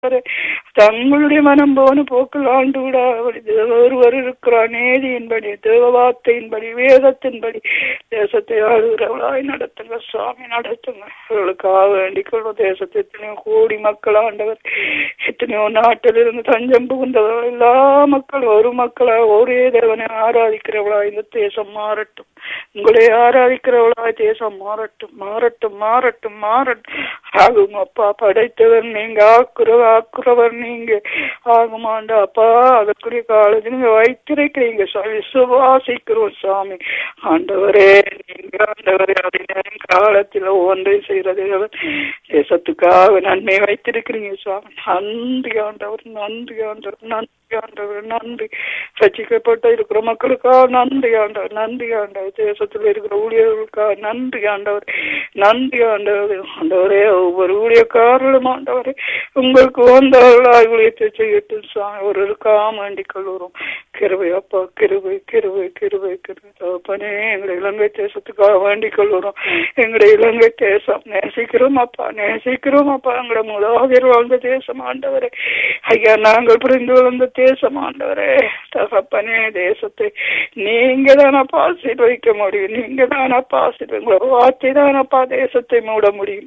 தங்களுடைய மனம் போன போக்கில் ஆண்டு விடா ஒருவர் இருக்கிறார். நேதியின்படி, தேவ வார்த்தையின்படி, வேதத்தின்படி தேசத்தை ஆளுகிறவளாய் நடத்துங்க சுவாமி, நடத்துங்க. அவர்களுக்காக வேண்டிக் கொள்வோம். தேசத்தை எத்தனையோ கோடி மக்கள் ஆண்டவர், எத்தனையோ நாட்டிலிருந்து தஞ்சம் புகுந்தவர்கள் எல்லா மக்களும் ஒரு மக்களாக ஒரே தேவனை ஆராதிக்கிறவளாய் இந்த தேசம் மாறட்டும். உங்களை ஆராதிக்கிறவளாய் தேசம் மாறட்டும், மாறட்டும், மாறட்டும், மாறட்டும். ஆகும் அப்பா, படைத்தவர் நீங்க, ஆக்குறவர் நீங்க. ஆகுமாண்டா அப்பா, அதற்குரிய காலத்தில் நீங்க வைத்திருக்கிறீங்க. விசுவாசிக்கிறோம் சாமி. ஆண்டவரே, நீங்க ஆண்டவரே அதே காலத்தில் ஒன்றை செய்யறது தேசத்துக்காக நன்மை வைத்திருக்கிறீங்க சுவாமி. நன்றி ஆண்டவர், நன்றி ஆண்டவர், நன்றி ஆண்டவர், நன்றி. ரசிக்கப்பட்ட இருக்கிற மக்களுக்காக நன்றி ஆண்டவர், நன்றி ஆண்டவர். தேசத்தில் இருக்கிற ஊழியர்களுக்காக நன்றி ஆண்டவர், நன்றி ஆண்டவர். ஆண்டவரே, ஒவ்வொரு ஊழியக்காரர்களும் ஆண்டவரே உங்களுக்கு வந்தவர்களாய் ஊழியத்தை செய்யட்டும் சாமி. ஒருவருக்காக வேண்டிக் கொள்கிறோம். கிருபை அப்பா, கிருபை, கிருபை, கிருபை, கிருபை. தகப்பனே, எங்களுடைய இலங்கை தேசத்துக்காக வேண்டிக் கொள்கிறோம். எங்களுடைய இலங்கை தேசம் நேசிக்கிறோம் அப்பா, நேசிக்கிறோம் அப்பா. எங்களுடைய முதலாவது வாழ்ந்த தேசம் ஆண்டவரே. ஐயா, நாங்கள் புரிந்து வளர்ந்த தேசம் ஆண்டவரே. தகப்பனே, தேசத்தை நீங்க தானப்பா ஆசீர்வதிக்க முடியும். நீங்க தானப்பா ஆசீர்வதி, உங்களோட வார்த்தை தானப்பா தேசத்தை மூட முடியும்.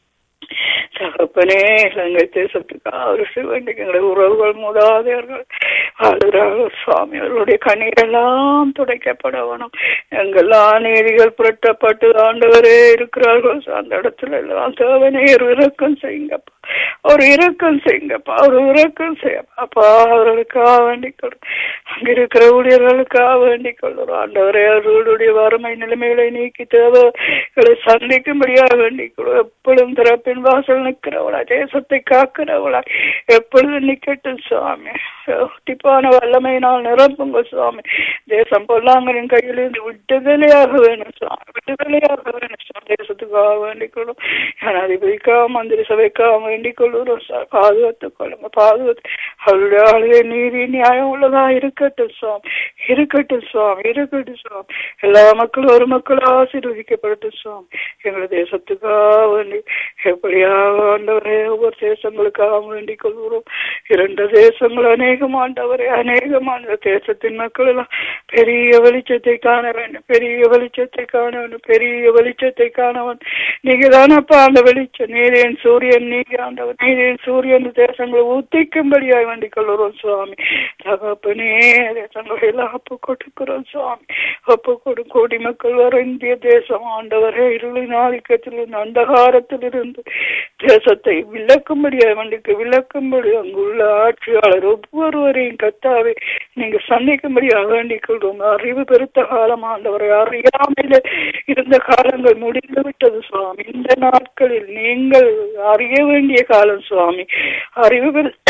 தகப்பனே, இலங்கை தேசத்துக்காக வேண்டிய எங்களுடைய உறவுகள் மூதாதையர்கள் ஆளுகிறார்கள் சுவாமி. அவர்களுடைய கண்ணீரெல்லாம் துடைக்கப்பட வேணும். எங்கெல்லாம் நீதிகள் புரட்டப்பட்டு ஆண்டவரே இருக்கிறார்கள் அந்த இடத்துல எல்லாம் தேவனே ஒரு இறக்கம் செய்யுங்கப்பா, ஒரு இறக்கம் செய்யுங்கப்பா, ஒரு இறக்கம் செய்யப்பா. அவர்களுக்காக வேண்டிக் கொள்ளும். அங்க இருக்கிற ஊழியர்களுக்காக வேண்டிக் கொள்ளும் ஆண்டவரே. அவர்களுடைய வறுமை நிலைமைகளை நீக்கி தேவைகளை சந்திக்கும்படியாக வேண்டிக் கொள்ளும். எப்பொழுதும் திறப்பின் வாசல் நிற்கிறவளா, தேசத்தை காக்கிறவளா எப்பொழுது நிக்கட்டும் சுவாமி. திப்பான வல்லமையினால் நிரப்புங்க சுவாமி. தேசம் பொல்லாங்கரின் கையிலிருந்து விடுதலையாக வேணும் சுவாமி, விடுதலையாக வேணும் சுவாமி. தேசத்துக்காக வேண்டிக் கொள்ளும். ஜனாதிபதிக்காக, மந்திரி சபைக்காக வேண்டிக் கொள்ளுறோம் சார். பாதுகாத்துக் கொள்ளுங்க, பாதுகாத்து. அவருடைய ஆளுகை நீதி நியாயம் உள்ளதா இருக்கட்டும் சுவாமி, இருக்கட்டும் சுவாமி, இருக்கட்டும் சுவாமி. எல்லா மக்களும் ஒரு மக்கள் ஆசீர்வதிக்கப்படட்டும் சுவாமி. எங்கள் தேசத்துக்காக வேண்டி எப்படியாக ஆண்டவரே ஒவ்வொரு தேசங்களுக்காக வேண்டிக் கொள்கிறோம். 2 தேசங்கள் அநேகம் ஆண்டவரே, அநேகமான தேசத்தின் மக்கள் எல்லாம் பெரிய வெளிச்சத்தை காண வேண்டும், பெரிய வெளிச்சத்தை காண வேண்டும், பெரிய வெளிச்சத்தை காணவன் நீங்க தானப்பா அந்த வெளிச்சம். நீரின் சூரியன் நீங்க ஆண்டவர், நீரின் சூரியன் தேசங்களை ஊத்திக்கும்படியாக வேண்டிக் கொள்கிறோம் சுவாமி. தகப்பனே, தேசங்களை எல்லாம் ஒப்பு கொடுக்கிறோம் சுவாமி. ஒப்பு கொடு. கோடி மக்கள் வர இந்திய தேசம் ஆண்டவரே இருளின் ஆதிக்கத்திலிருந்து, அந்தகாரத்தில் இருந்து தேசத்தை விளக்கும்படியாக வேண்டிக்கு விளக்கும்படி அங்குள்ள ஆட்சியாளர் ஒவ்வொருவரையும் கத்தாவே நீங்க சந்திக்கும்படியாக வேண்டிக் கொள்வோம். அறிவு பெருத்த காலம் ஆண்டவரை, அறியாமையில இருந்த காலங்கள் முடிந்து விட்டது சுவாமி. இந்த நாட்களில் நீங்கள் அறிய வேண்டிய காலம் சுவாமி. அறிவு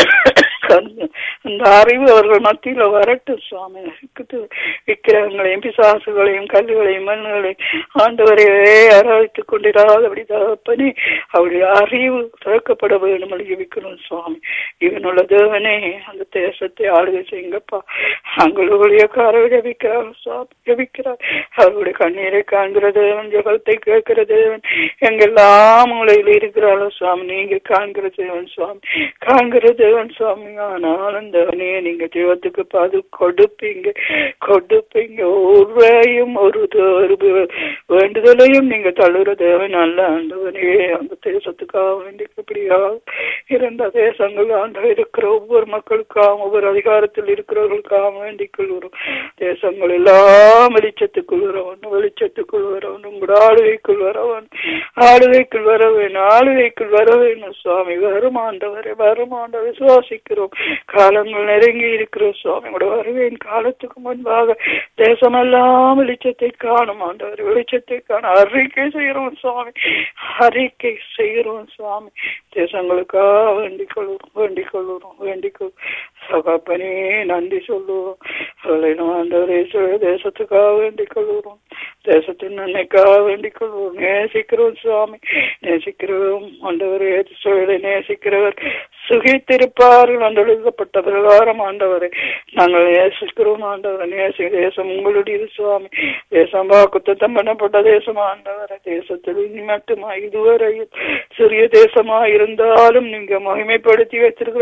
அந்த அறிவு அவர்கள் மத்தியில வரட்டும் சுவாமி. விக்கிரகங்களையும் பிசாசுகளையும் கல்லுகளையும் மண்ணுகளையும் ஆண்டவரே ஆராய்த்துக் கொண்டிராதபடி தகப்பனே அவருடைய அறிவு திறக்கப்பட வேண்டும் ஜெபிக்கணும் சுவாமி. இவனுள்ள தேவனே அந்த தேசத்தை ஆளுகை செய்யுங்கப்பா. அவங்களுடைய காரவை ஜெபிக்கிறார் சுவாமி, ஜெபிக்கிறார். அவருடைய கண்ணீரை காண்கிற தேவன், ஜெபத்தை கேட்கிற தேவன், எங்கெல்லாம் மூலையில் இருக்கிறாளோ சுவாமி நீங்க காண்கிற தேவன் சுவாமி, காண்கிற தேவன் சுவாமி. ஆனாலும் தேவனே நீங்க ஜீவத்துக்கு பாது கொடுப்பீங்க, கொடுப்பீங்க. ஒருவையும் ஒரு வேண்டுதலையும் நீங்க தள்ளுற தேவன் அல்ல ஆண்டவனே. அந்த தேசத்துக்காக வேண்டிக்கப்படியா 2 தேசங்கள் ஆண்டு இருக்கிற ஒவ்வொரு மக்களுக்காக, ஒவ்வொரு அதிகாரத்தில் இருக்கிறவர்களுக்காக வேண்டிக் கொள்கிறோம். தேசங்கள் எல்லாம் வெளிச்சத்துக்குள் வரவன், வெளிச்சத்துக்குள் வரவன், உங்களோட ஆளுகைக்குள் வரவன், ஆளுகைக்குள் வரவேன், ஆளுகைக்குள் வரவேணும் சுவாமி. வருமாண்டவரை, வருமாண்ட விசுவாசிக்கிறோம். காலங்கள் நெருங்கி இருக்கிறோம் சுவாமி. உங்களோட வருவேன் காலத்துக்கு முன்பாக தேசமெல்லாம் வெளிச்சத்தை காணும் ஆண்டவர், வெளிச்சத்தை காண அறிக்கை செய்கிறோம் சுவாமி, அறிக்கை செய்கிறோம் சுவாமி. தேசங்களுக்காக வேண்டிக் கொள்கிறோம், வேண்டிக் கொள்கிறோம், வேண்டிக் கொள். சகப்பனே நன்றி சொல்லுவோம். அவளை ஆண்டவரே தேசத்துக்காக வேண்டிக் கொள்கிறோம். தேசத்தின் நன்மைக்காக வேண்டிக் கொள்வோம். நேசிக்கிறோம் சுவாமி, நேசிக்கிறோம் ஆண்டவரே. சூழலை நேசிக்கிறவர் சுகித்திருப்பார்கள் என்று எழுதப்பட்ட பிரகாரம் ஆண்டவரை நாங்கள் நேசிக்கிறோம். ஆண்டவரை நேசி தேசம் உங்களுடைய சுவாமி. தேசம் வாக்குத்தத்தம் பண்ணப்பட்ட தேசம் ஆண்டவரை. தேசத்தில் இனி மட்டுமா இதுவரையில் சிறிய தேசமா இருந்தாலும் நீங்க மகிமைப்படுத்தி வச்சிருக்கிற